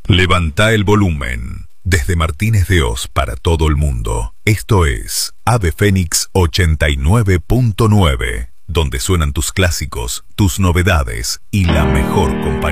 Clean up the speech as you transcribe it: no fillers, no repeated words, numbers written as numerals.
Levanta el volumen. Desde Martínez de Oz para todo el mundo. Esto es Ave Fénix 89.9, donde suenan tus clásicos, tus novedades y la mejor compañía.